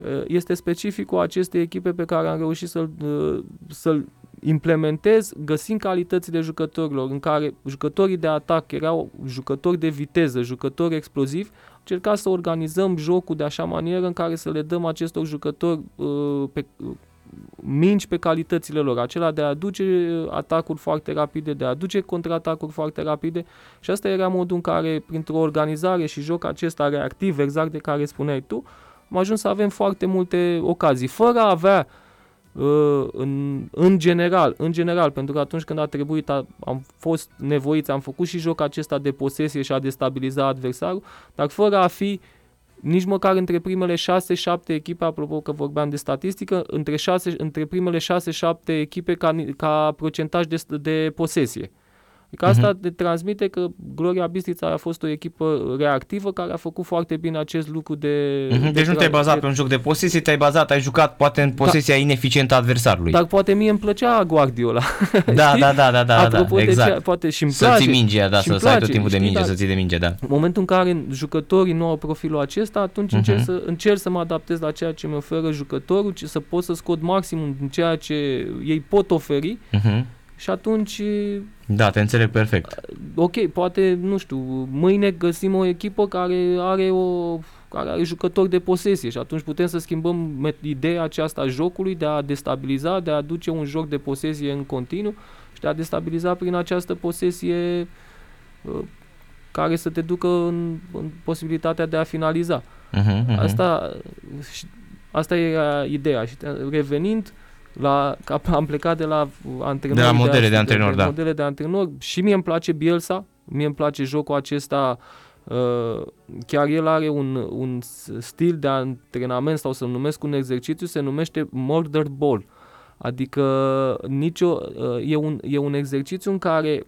este specificul acestei echipe pe care am reușit să-l implementez, găsind calitățile jucătorilor, în care jucătorii de atac erau jucători de viteză, jucători explozivi. Încercat să organizăm jocul de așa manieră în care să le dăm acestor jucători minci pe calitățile lor, acela de a aduce atacuri foarte rapide, de a aduce contraatacuri foarte rapide, și asta era modul în care, printr-o organizare și joc acesta reactiv, exact de care spuneai tu, am ajuns să avem foarte multe ocazii, fără a avea în general, pentru că atunci când a trebuit am fost nevoiți, am făcut și joc acesta de posesie și a destabiliza adversarul, dar fără a fi nici măcar între primele 6-7 echipe, apropo că vorbeam de statistică, între primele 6-7 echipe ca procentaj de posesie. Adică asta te transmite că Gloria Bistrița a fost o echipă reactivă care a făcut foarte bine acest lucru de... Deci nu te-ai bazat pe un joc de posesie, ai jucat poate în posesia ineficientă a adversarului. Dar poate mie îmi plăcea Guardiola. Da, Apropo exact. De poate și-mi să place. ții mingea, să ai tot timpul de minge, să ții de minge, da. În momentul în care jucătorii nu au profilul acesta, atunci încerc să mă adaptez la ceea ce mi oferă jucătorul, să pot să scot maximum din ceea ce ei pot oferi. Și atunci... Da, te înțeleg perfect. Ok, poate, nu știu, mâine găsim o echipă care are jucători de posesie și atunci putem să schimbăm ideea aceasta a jocului de a destabiliza, de a aduce un joc de posesie în continuu și de a destabiliza prin această posesie care să te ducă în posibilitatea de a finaliza. Asta e ideea. Și revenind, am plecat de la antrenori, de la modele de antrenor, și mie îmi place Bielsa, mie îmi place jocul acesta, chiar el are un stil de antrenament sau să-l numesc un exercițiu, se numește Murder Ball, adică e un exercițiu în care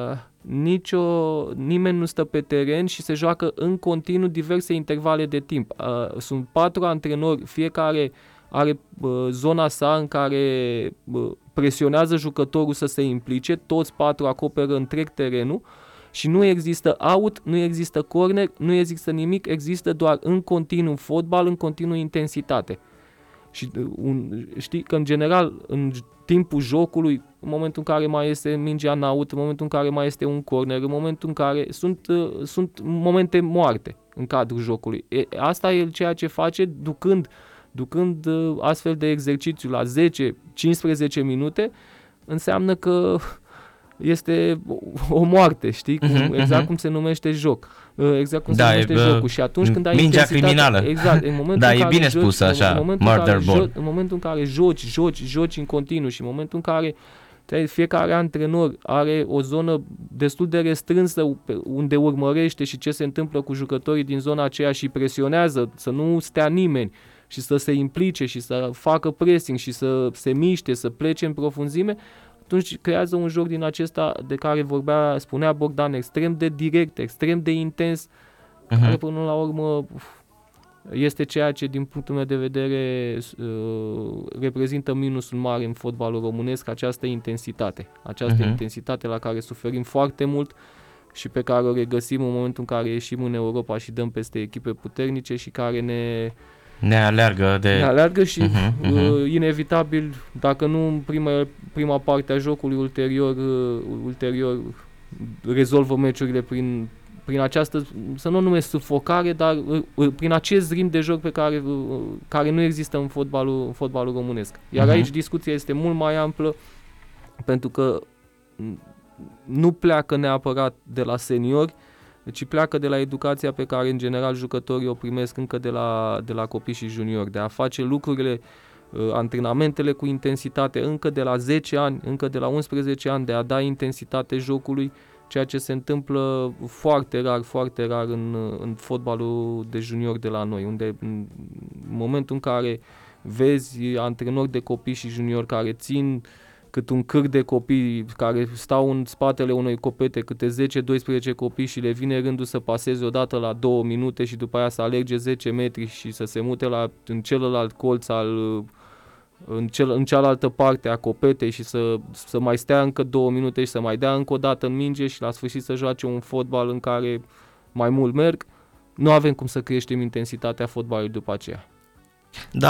nimeni nu stă pe teren și se joacă în continuu diverse intervale de timp. Sunt 4 antrenori, fiecare are zona sa în care presionează jucătorul să se implice, toți 4 acoperă întreg terenul și nu există out, nu există corner, nu există nimic, există doar în continuu fotbal, în continuu intensitate. Și știi că în general în timpul jocului, în momentul în care mai este mingea în out, în momentul în care mai este un corner, în momentul în care sunt momente moarte în cadrul jocului. Asta e ceea ce face ducând astfel de exercițiu la 10-15 minute, înseamnă că este o moarte, știi? Exact cum se numește joc. Exact cum se numește jocul. Și atunci când ai mingea criminală. Exact. În momentul e bine spus așa, murder ball. În momentul în care joci în continuu și în momentul în care fiecare antrenor are o zonă destul de restrânsă unde urmărește și ce se întâmplă cu jucătorii din zona aceea și presionează să nu stea nimeni și să se implice și să facă pressing și să se miște, să plece în profunzime, atunci creează un joc din acesta de care spunea Bogdan, extrem de direct, extrem de intens, care până la urmă este ceea ce din punctul meu de vedere reprezintă minusul mare în fotbalul românesc, această intensitate. Această intensitate la care suferim foarte mult și pe care o regăsim în momentul în care ieșim în Europa și dăm peste echipe puternice și care ne aleargă și inevitabil, dacă nu în prima parte a jocului, ulterior rezolvă meciurile prin această, să nu numesc sufocare, dar prin acest ritm de joc care nu există în fotbalul românesc. Iar aici discuția este mult mai amplă, pentru că nu pleacă neapărat de la seniori, ci pleacă de la educația pe care în general jucătorii o primesc încă de la copii și juniori, de a face lucrurile, antrenamentele cu intensitate încă de la 10 ani, încă de la 11 ani, de a da intensitate jocului, ceea ce se întâmplă foarte rar în fotbalul de juniori de la noi, unde în momentul în care vezi antrenori de copii și juniori care țin cât un câr de copii care stau în spatele unei copete, câte 10-12 copii și le vine rândul să paseze odată la 2 minute și după aia să alerge 10 metri și să se mute în celălalt colț în cealaltă parte a copetei și să mai stea încă 2 minute și să mai dea încă o dată în minge și la sfârșit să joace un fotbal în care mai mult merg, nu avem cum să creștem intensitatea fotbalului după aceea. Da,